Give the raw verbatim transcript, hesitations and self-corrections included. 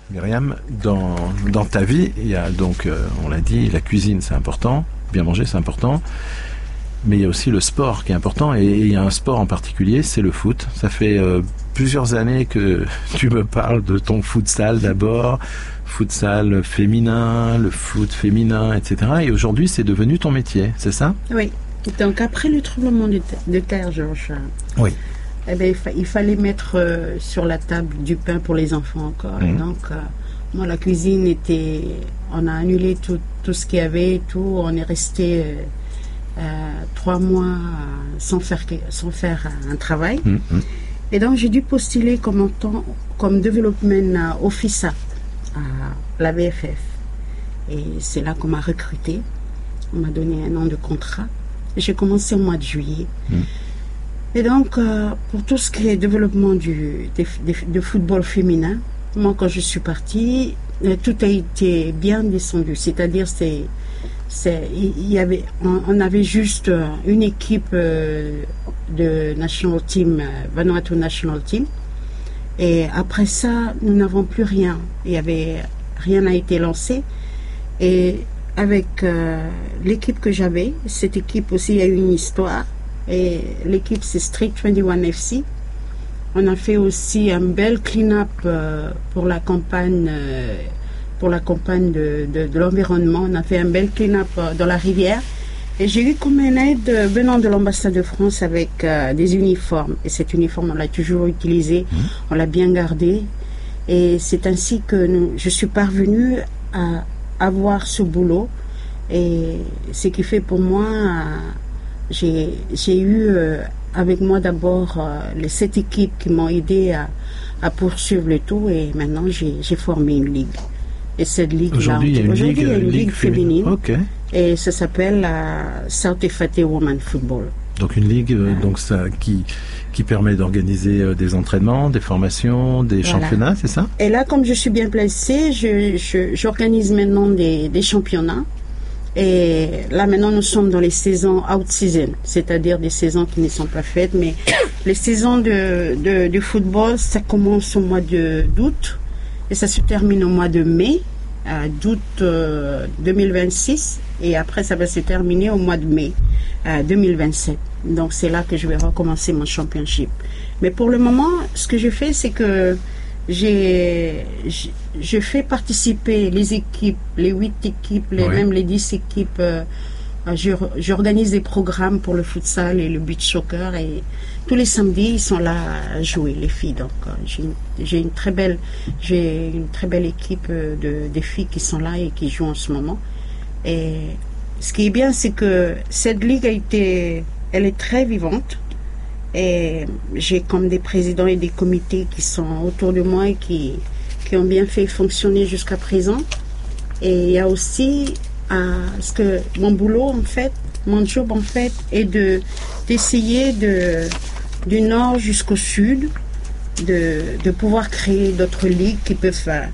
Myriam, dans, dans ta vie, il y a donc, euh, on l'a dit, la cuisine c'est important, bien manger c'est important, mais il y a aussi le sport qui est important, et il y a un sport en particulier, c'est le foot. Ça fait euh, plusieurs années que tu me parles de ton futsal d'abord, futsal féminin, le foot féminin, et cetera. Et aujourd'hui c'est devenu ton métier, c'est ça? Oui, donc après le tremblement de, de terre, Georges, oui. Eh ben, il, fa- il fallait mettre euh, sur la table du pain pour les enfants encore. Mmh. Donc, euh, moi, la cuisine était... On a annulé tout, tout ce qu'il y avait et tout. On est resté euh, euh, trois mois sans faire, sans faire un travail. Mmh. Et donc, j'ai dû postuler comme, en temps, comme Development Officer à la V F F. Et c'est là qu'on m'a recruté. On m'a donné un an de contrat. Et j'ai commencé au mois de juillet. Mmh. Et donc, euh, pour tout ce qui est développement du de, de, de football féminin, moi, quand je suis partie, euh, tout a été bien descendu. C'est-à-dire, c'est, c'est, il y avait, on, on avait juste euh, une équipe euh, de national team, euh, Vanuatu national team. Et après ça, nous n'avons plus rien. Il y avait rien n'a été lancé. Et avec euh, l'équipe que j'avais, cette équipe aussi a eu une histoire. Et l'équipe, c'est Street vingt et un F C. On a fait aussi un bel clean-up euh, pour la campagne, euh, pour la campagne de, de, de l'environnement. On a fait un bel clean-up euh, dans la rivière. Et j'ai eu comme une aide euh, venant de l'ambassade de France avec euh, des uniformes. Et cet uniforme, on l'a toujours utilisé, mmh. on l'a bien gardé. Et c'est ainsi que nous, je suis parvenue à avoir ce boulot. Et ce qui fait pour moi... Euh, J'ai, j'ai eu euh, avec moi d'abord euh, les sept équipes qui m'ont aidé à, à poursuivre le tout, et maintenant j'ai, j'ai formé une ligue. Et cette ligue aujourd'hui, il y a une aujourd'hui, ligue, il y a une ligue, ligue féminine, okay. Et ça s'appelle la South Efate Women Football. Donc une ligue euh, donc ça, qui, qui permet d'organiser euh, des entraînements, des formations, des voilà. championnats, c'est ça? Et là, comme je suis bien placée, je, je, j'organise maintenant des, des championnats. Et là, maintenant, nous sommes dans les saisons out-season, c'est-à-dire des saisons qui ne sont pas faites, mais les saisons de, de, de football, ça commence au mois de, d'août et ça se termine au mois de mai, euh, d'août euh, deux mille vingt-six, et après, ça va se terminer au mois de mai euh, deux mille vingt-sept. Donc, c'est là que je vais recommencer mon championship. Mais pour le moment, ce que je fais, c'est que J'ai, je fais participer les équipes, les huit équipes, les, oui. même les dix équipes. Euh, je, j'organise des programmes pour le futsal et le beach soccer, et tous les samedis ils sont là à jouer, les filles. Donc euh, j'ai, j'ai une très belle, j'ai une très belle équipe de, de filles qui sont là et qui jouent en ce moment. Et ce qui est bien, c'est que cette ligue a été, elle est très vivante. Et j'ai comme des présidents et des comités qui sont autour de moi et qui, qui ont bien fait fonctionner jusqu'à présent. Et il y a aussi euh, ce que mon boulot, en fait, mon job, en fait, est de, d'essayer de, du nord jusqu'au sud, de, de pouvoir créer d'autres ligues qui peuvent